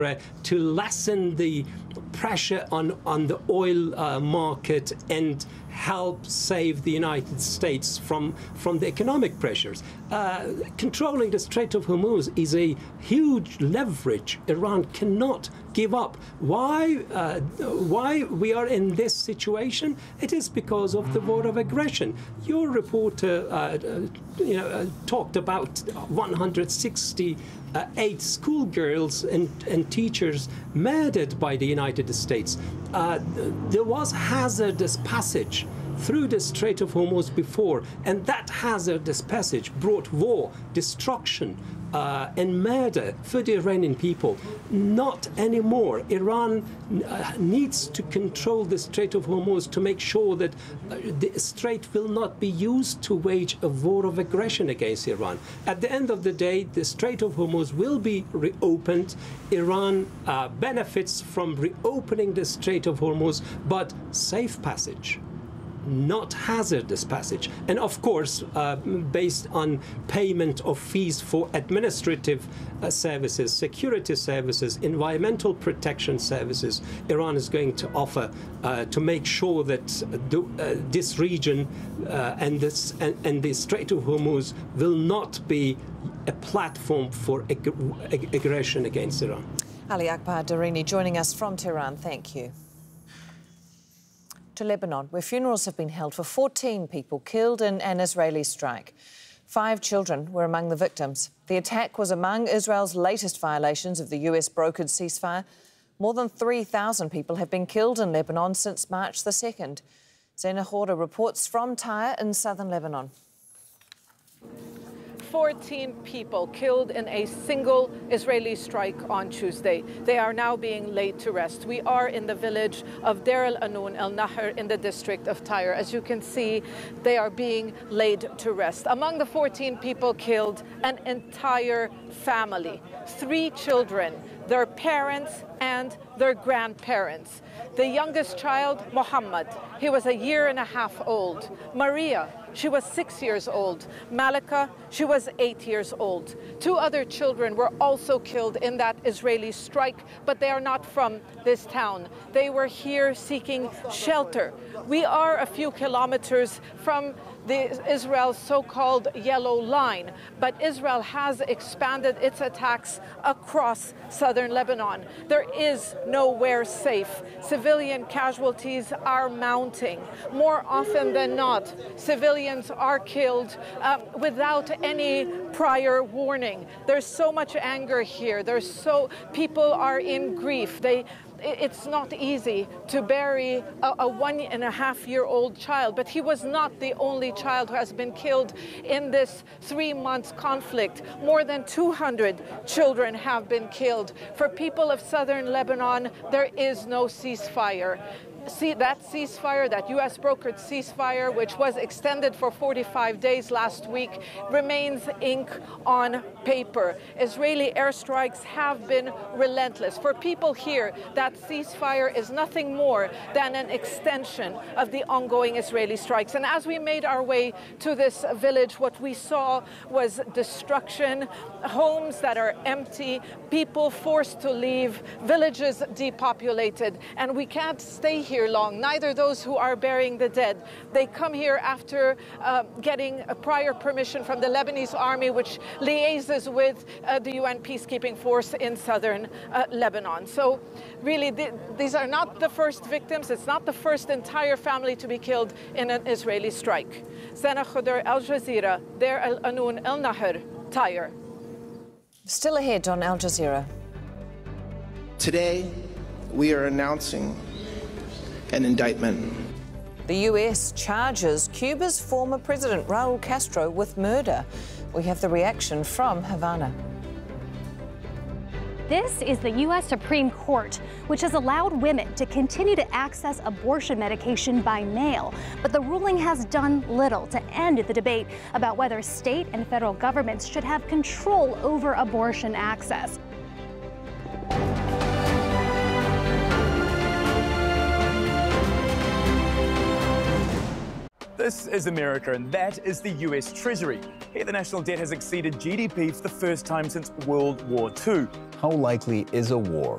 to lessen the pressure on the oil market and help save the United States from the economic pressures. Controlling the Strait of Hormuz is a huge leverage Iran cannot give up. Why we are in this situation? It is because of the war of aggression. Your reporter talked about 168 schoolgirls and teachers murdered by the United States. There was hazardous passage through the Strait of Hormuz before, and that hazardous passage brought war, destruction, and murder for the Iranian people. Not anymore. Iran needs to control the Strait of Hormuz to make sure that the strait will not be used to wage a war of aggression against Iran. At the end of the day, the Strait of Hormuz will be reopened. Iran benefits from reopening the Strait of Hormuz, but safe passage, not hazardous passage. And of course, based on payment of fees for administrative services, security services, environmental protection services, Iran is going to offer to make sure that this region and the Strait of Hormuz will not be a platform for aggression against Iran. Ali Akbar Darini joining us from Tehran. Thank you. To Lebanon, where funerals have been held for 14 people killed in an Israeli strike. 5 children were among the victims. The attack was among Israel's latest violations of the US brokered ceasefire. More than 3,000 people have been killed in Lebanon since March the 2nd. Zena Khoury reports from Tyre in southern Lebanon. 14 people killed in a single Israeli strike on Tuesday. They are now being laid to rest. We are in the village of Deir el-Anoun el-Nahr in the district of Tyre. As you can see, they are being laid to rest. Among the 14 people killed, an entire family, 3 children, their parents and their grandparents. The youngest child, Muhammad, he was 1.5 years old. Maria, she was 6 years old. Malika, she was 8 years old. 2 other children were also killed in that Israeli strike, but they are not from this town. They were here seeking shelter. We are a few kilometers from Israel's so-called yellow line, but Israel has expanded its attacks across southern Lebanon. There is nowhere safe. Civilian casualties are mounting. More often than not, civilians are killed without any prior warning. There's so much anger here. People are in grief. It's not easy to bury a 1.5-year-old child, but he was not the only child who has been killed in this 3-month conflict. More than 200 children have been killed. For people of southern Lebanon, there is no ceasefire. See, that ceasefire, that U.S. brokered ceasefire, which was extended for 45 days last week, remains ink on paper. Israeli airstrikes have been relentless. For people here, that ceasefire is nothing more than an extension of the ongoing Israeli strikes. And as we made our way to this village, what we saw was destruction, homes that are empty, people forced to leave, villages depopulated, and we can't stay here long, neither those who are burying the dead. They come here after getting a prior permission from the Lebanese army, which liaises with the UN peacekeeping force in southern Lebanon. So really, these are not the first victims. It's not the first entire family to be killed in an Israeli strike. Zena Khoury, Al Jazeera, Deir el-Anoun el-Nahr, Tyre. Still ahead on Al Jazeera. Today, we are announcing an indictment. The US charges Cuba's former president, Raul Castro, with murder. We have the reaction from Havana. This is the U.S. Supreme Court, which has allowed women to continue to access abortion medication by mail. But the ruling has done little to end the debate about whether state and federal governments should have control over abortion access. This is America, and that is the US Treasury. Here, the national debt has exceeded GDP for the first time since World War II. How likely is a war